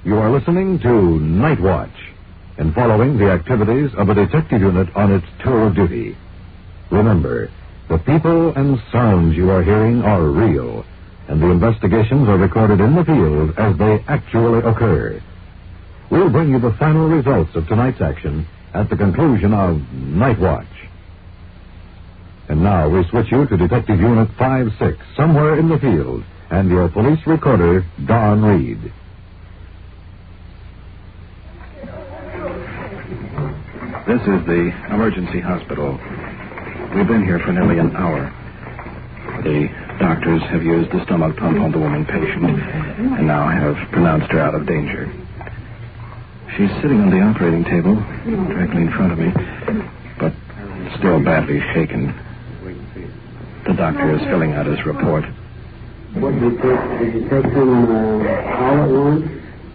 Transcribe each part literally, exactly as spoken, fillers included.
You are listening to Night Watch and following the activities of a detective unit on its tour of duty. Remember, the people and sounds you are hearing are real, and the investigations are recorded in the field as they actually occur. We'll bring you the final results of tonight's action at the conclusion of Night Watch. And now we switch you to Detective Unit five six, somewhere in the field, and your police recorder, Don Reed. This is the emergency hospital. We've been here for nearly an hour. The doctors have used the stomach pump on the woman patient and now have pronounced her out of danger. She's sitting on the operating table directly in front of me, but still badly shaken. The doctor is filling out his report. What did you take? Did you take them uh, all at once?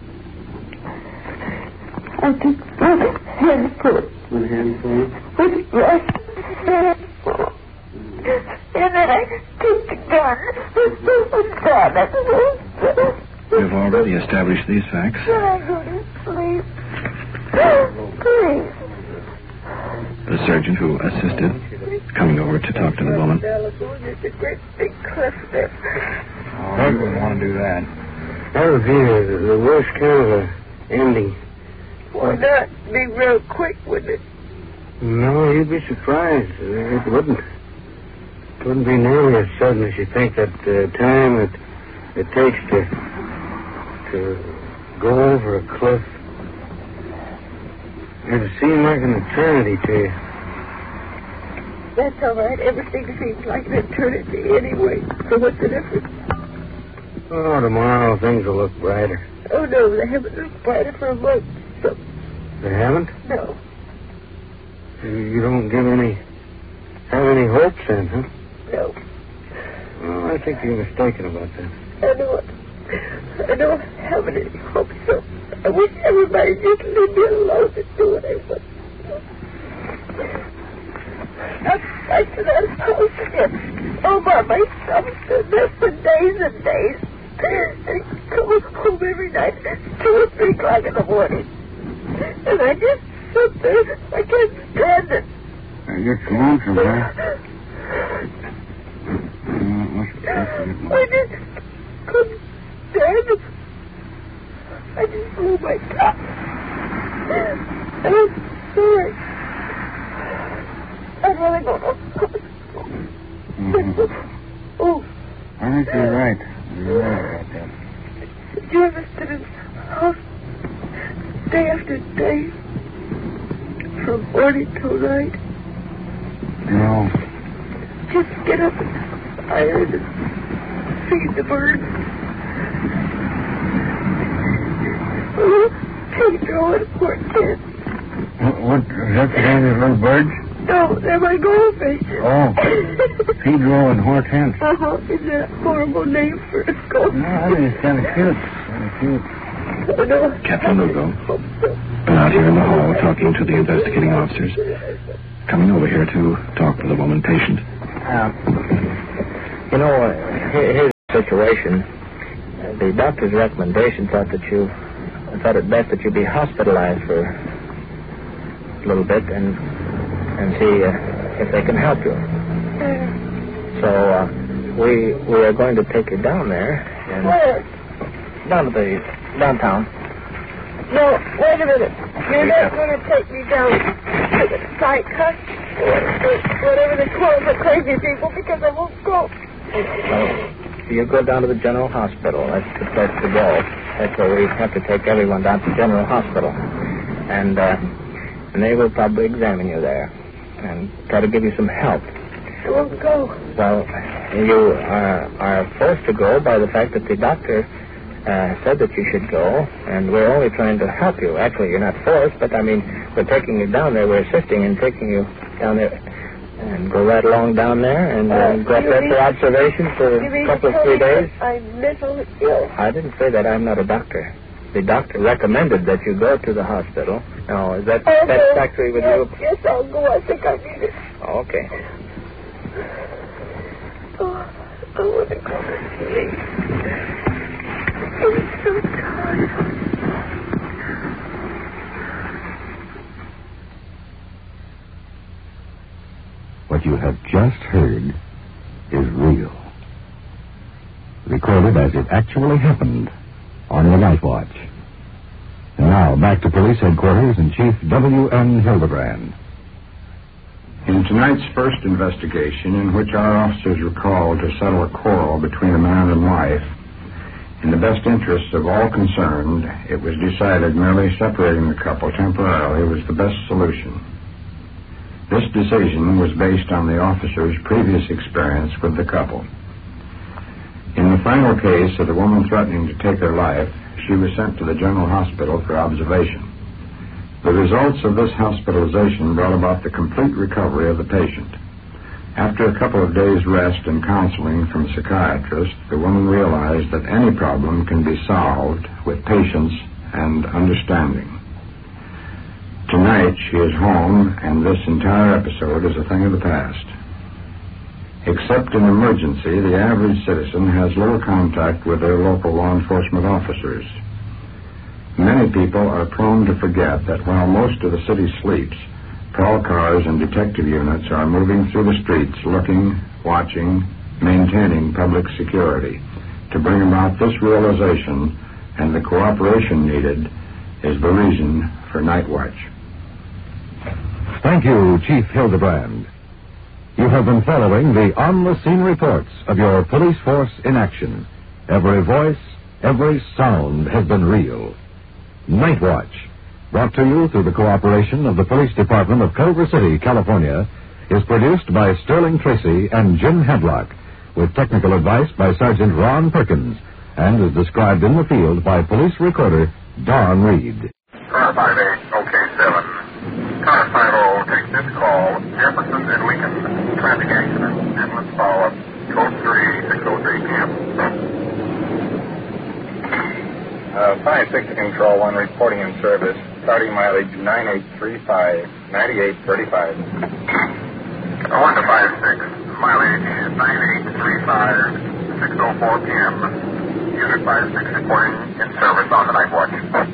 I took one handful. One handful? With breast handful. And then I took the gun and shot it. We've already established these facts. Can I go to sleep? Please. The surgeon who assisted is coming over to talk to the woman. There's a great big cliff there. Oh, you wouldn't want to do that. That would be the, the worst kind of a ending. Why not? Be real quick, wouldn't it? No, you'd be surprised. It wouldn't. It wouldn't be nearly as sudden as you think. That uh, time it, it takes to to go over a cliff. It'd seem like an eternity to you. That's all right. Everything seems like an eternity anyway. So what's the difference? Oh, tomorrow things will look brighter. Oh, no, they haven't looked brighter for a month. So... They haven't? No. You, you don't give any... have any hopes then, huh? No. Well, I think you're mistaken about that. I know it. I don't have any hopes, so I wish everybody just leave me alone to do what I want. I'm back to that house again, all by myself, stood there for days and days. And come home every night, two or three o'clock in the morning. And I just sit there. I can't stand it. I get lonesome, huh? I just couldn't stand it. I just blew my top. And I'm sorry. I'd rather go to hospital. Mm-hmm. Oh. I think you're right. You're right about that. Did you ever sit in the house day after day? From morning till night? No. Just get up and iron and feed the birds. Oh, Pedro and poor kids. What, what, is that the name of the little birds? No, they're my goldfish. Oh, Pedro and Hortense. Uh-huh. Is that a horrible name for a goldfish? No, I think it's kind of cute. Kind of cute. Oh, no. Captain Lugo, been out here in the hall talking to the investigating officers. Coming over here to talk to the woman patient. Uh, you know, uh, here's the situation. Uh, the doctor's recommendation thought that you thought it best that you be hospitalized for a little bit and and see uh, if they can help you. So uh, we we are going to take you down there and Where? down to the downtown. No, wait a minute. You're not going to take me down to the psych, huh? Or whatever they call the crazy people, because I won't go. So you go down to the General Hospital. That's the place to go. That's where we have to take everyone down to General Hospital. And, uh, and they will probably examine you there and try to give you some help. I won't go. Well, you are, are forced to go by the fact that the doctor uh, said that you should go, and we're only trying to help you. Actually, you're not forced, but, I mean, we're taking you down there. We're assisting in taking you down there. And go right along down there and uh, Uh, go up you there mean- for observation for You a mean couple to of tell three me days. that I'm mentally ill? I didn't say that. I'm not a doctor. The doctor recommended that you go to the hospital. Now, is that I'll go. satisfactory with yes, you? Yes, I'll go. I think I need it. Oh, okay. Oh, I want to go to sleep. I'm so tired. What you have just heard is real. Recorded as it actually happened on the Night Watch. And now, back to police headquarters and Chief W N Hildebrand. In tonight's first investigation, in which our officers were called to settle a quarrel between a man and wife, in the best interests of all concerned, it was decided merely separating the couple temporarily was the best solution. This decision was based on the officers' previous experience with the couple. In the final case of the woman threatening to take her life, she was sent to the General Hospital for observation. The results of this hospitalization brought about the complete recovery of the patient. After a couple of days' rest and counseling from a psychiatrist, the woman realized that any problem can be solved with patience and understanding. Tonight, she is home, and this entire episode is a thing of the past. Except in emergency, the average citizen has little contact with their local law enforcement officers. Many people are prone to forget that while most of the city sleeps, patrol cars and detective units are moving through the streets looking, watching, maintaining public security. To bring about this realization and the cooperation needed is the reason for Night Watch. Thank you, Chief Hildebrand. You have been following the on-the-scene reports of your police force in action. Every voice, every sound has been real. Night Watch, brought to you through the cooperation of the Police Department of Culver City, California, is produced by Sterling Tracy and Jim Hadlock, with technical advice by Sergeant Ron Perkins, and is described in the field by police recorder Don Reed. Car five eight, OK seven. Car five oh, take this call. Jefferson and Lincoln, traffic accident. Ambulance follow-up. Code three, six oh three p.m. Uh, five six Control one, reporting in service. Starting mileage nine eight three five, ninety-eight thirty-five. one to five six. Mileage nine eight three five, six oh four p.m. Unit five six reporting in service on the Night Watch.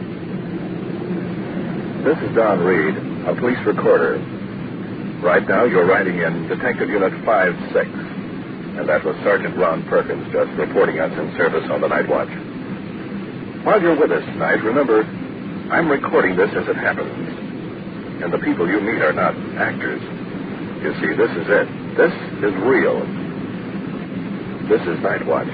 This is Don Reed, a police recorder. Right now, you're riding in Detective Unit five six, and that was Sergeant Ron Perkins just reporting us in service on the Night Watch. While you're with us tonight, remember, I'm recording this as it happens, and the people you meet are not actors. You see, this is it. This is real. This is Night Watch.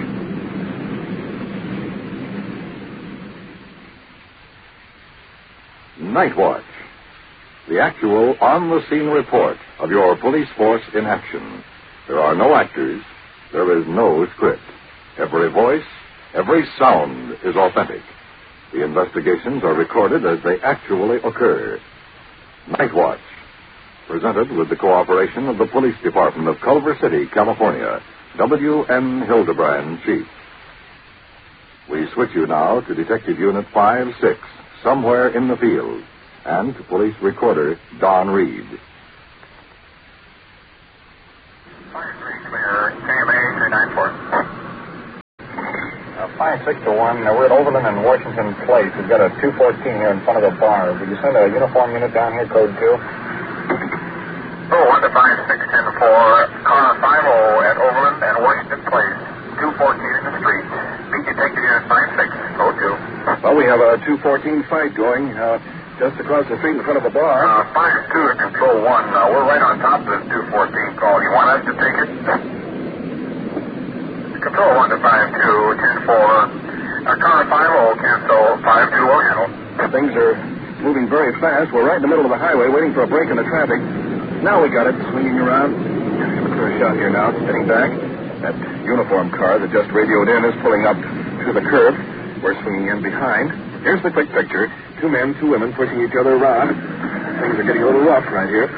Night Watch, the actual on-the-scene report of your police force in action. There are no actors. There is no script. Every voice, every sound is authentic. The investigations are recorded as they actually occur. Night Watch, presented with the cooperation of the Police Department of Culver City, California. W N Hildebrand, Chief. We switch you now to Detective Unit five six, somewhere in the field, and to police recorder Don Reed. five three clear, K M A three nine four. Uh, five six to one, uh, we're at Overland and Washington Place. We've got a two fourteen here in front of the bar. Would you send a uniform unit down here, code two? Oh, one to five six ten four, car five oh at Overland and Washington Place. two fourteen in the street. Meet Detective Unit five six, code two. Well, we have a two fourteen fight going uh, just across the street in front of a bar. Uh, five two to Control one. Uh, we're right on top of this two fourteen call. You want us to take it? Control one to five two, ten four. Uh, car five oh, cancel. five two will handle. Things are moving very fast. We're right in the middle of the highway waiting for a break in the traffic. Now we got it, swinging around. Have a clear shot here now, spinning back. That uniform car that just radioed in is pulling up to the curb. We're swinging in behind. Here's the quick picture. Two men, two women pushing each other around. Things are getting a little rough right here.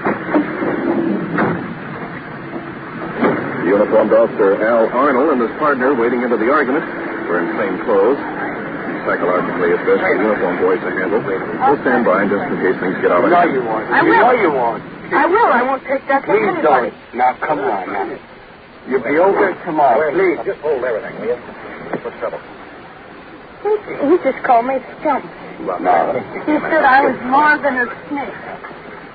The uniformed officer, Al Arnold, and his partner waiting into the argument. We're in plain clothes. Psychologically, it's best for the uniformed boys to handle. We'll stand by just in case things get out of hand. You want. I you will. know you want. I will. I won't take that from Please anybody. don't. Now, come on, now. You'll be over tomorrow. Please. Just hold everything, will you? What's trouble? He, he just called me Stump. No. He said I was more than a snake.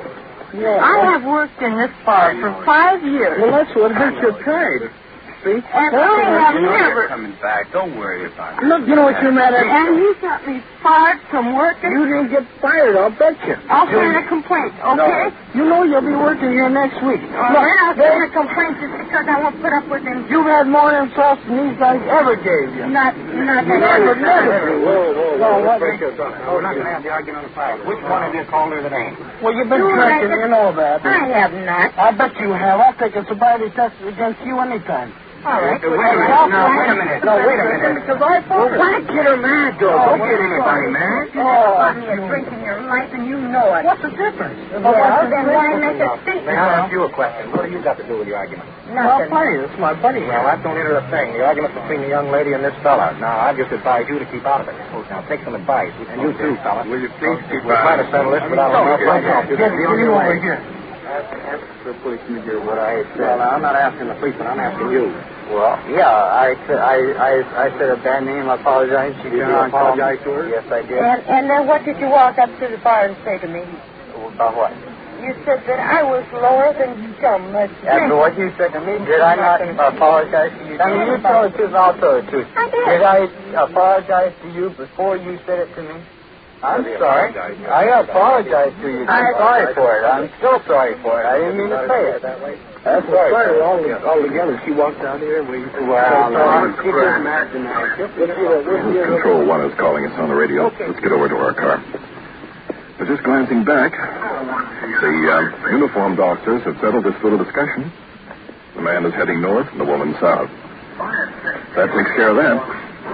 Yeah. I have worked in this bar for five years. Well, that's what hurt your pride. See? And I have You know never... you're coming back. Don't worry about it. Look, you know what you're mad at? And you got me fired from working? You didn't get fired, I'll bet you. I'll send a complaint, okay? You know you'll be working here next week. Well, then I'll send a complaint just because I won't put up with him. You've had more insults than these guys ever gave you. Not, not that Never, ever. never. Whoa, whoa, No, what? We're not going to have the argument on the file. Which one of you called her the name? Well, you've been You drinking, reckon- you know that. I have not. I bet you have. I'll take a sobriety test against you anytime. All right. Wait a minute. No, wait a minute. No, wait a minute. Because I thought it. Why get her mad, though? Don't get anybody mad. You never got me a drink in your life, and you know it. What's the difference? Well, then why make a statement? May I ask you a question? What do you got to do with the argument? Well, Nothing. funny, it's my buddy. Well, that don't enter a thing. The argument's between the young lady and this fella. Now, I just advise you to keep out of it. Now, take some advice. And you too, fella. Will you please keep We'll try to settle this without a mouth like that. Get you over here. Ask the policeman here what I said. Well, I'm not asking the policeman. I'm asking you. Well, yeah, I, I, I, I said a bad name. I apologize. She Did turned you around and called me. apologize to her? Yes, I did. And, and then what did you walk up to the bar and say to me? About what? You said that I was lower than some. Uh, After what you said to me, did I not apologize to you? I mean, you tell the truth, I'll tell the truth. I did. Did I apologize to you before you said it to me? I'm Really sorry. apologize, yeah. I apologize to you. I'm sorry for it. I'm still sorry for it. I didn't mean to say it. That's sorry. sorry. All, all together, she walked out here and we... Well, no, she just mad tonight. Control one is calling us on the radio. Let's get over to our car. But just glancing back, the uh, uniformed officers have settled this little discussion. The man is heading north and the woman south. That takes care of that.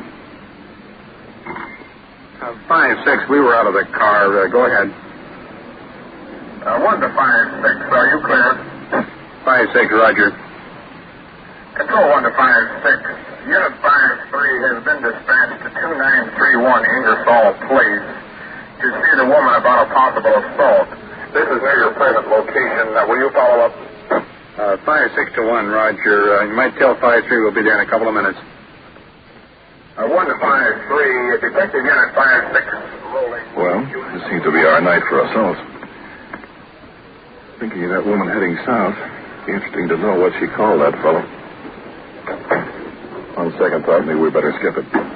Uh, five, six, we were out of the car. Uh, go ahead. Uh, one to five, six, are you clear? Five, six, Roger. Control one to five, six. Unit five, three has been dispatched to two nine three one Ingersoll Place to see the woman about a possible assault. This is near your present location. Uh, will you follow up? Uh, five, six to one, Roger. Uh, you might tell five, three we'll be there in a couple of minutes. Uh, one to five, three, detective unit five, six, rolling. Well, this seems to be our night for assault. Thinking of that woman heading south, be interesting to know what she called that fellow. On second thought, maybe we better skip it.